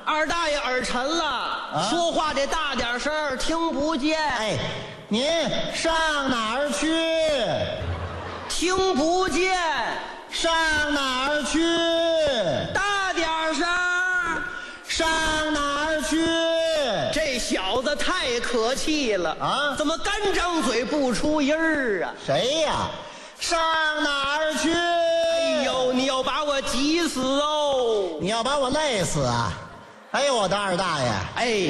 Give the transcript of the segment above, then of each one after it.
二大爷耳沉了，说话得大点声，听不见。 哎，您上哪儿去？ 听不见， 上哪儿去？ 大点声。 上哪儿去？ 这小子太可气了啊！ 怎么干张嘴不出音儿啊？ 谁呀？上哪儿去？ 哎呦，你要把我急死哦！ 你要把我累死啊！哎呦，我的二大爷！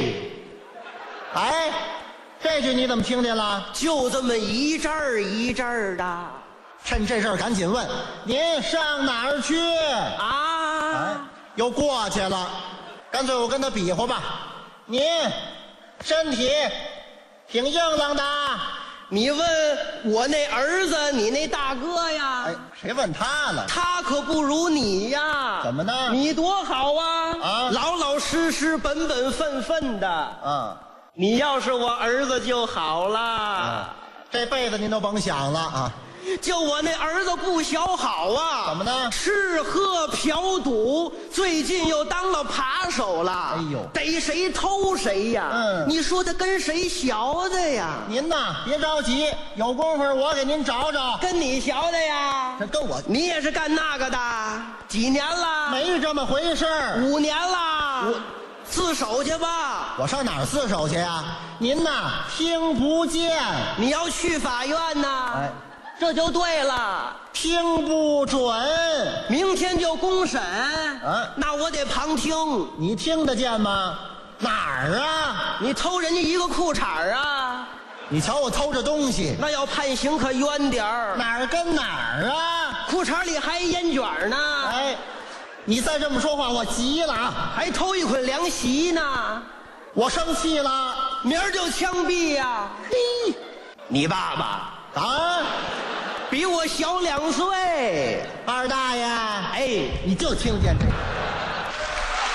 哎，这句你怎么听见了？ 就这么一阵儿一阵儿的。 趁这事儿赶紧问，您上哪儿去？ 啊！ 又过去了，干脆我跟他比划吧。您身体挺硬朗的。 你问我那儿子，你那大哥呀？ 哎，谁问他了？ 他可不如你呀。 怎么呢？ 你多好啊！老老实实、本本分分的。你要是我儿子就好了。 这辈子您都甭想了啊！ 就我那儿子不小好啊！ 怎么呢？ 吃喝嫖赌，最近又当了扒手了。 哎呦， 逮谁偷谁呀！你说他跟谁学的呀？ 您呐，别着急，有功夫我给您找找。 跟你学的呀？ 这跟我， 你也是干那个的？几年了？ 没这么回事儿。 5年了。自首去吧。 我上哪儿自首去呀？您呐，听不见。 你要去法院呐？ 哎， 这就对了， 听不准。 明天就公审。那我得旁听。 你听得见吗？哪儿啊？ 你偷人家一个裤衩啊？ 你瞧我偷着东西， 那要判刑可冤点儿。 哪儿跟哪儿啊？ 裤衩里还烟卷呢。 哎，你再这么说话，我急了啊！ 还偷一捆凉席呢， 我生气了， 明儿就枪毙呀！嘿，你爸爸啊， 比我小2岁。 二大爷， 哎， 你就听见这个。